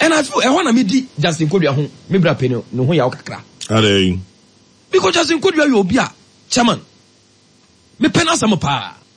And I feel I want to meet Justin Kodua home. Me bra penny no ho ya kakra. Ade. Because Justin Kodua you be a chairman. Me penna some pa.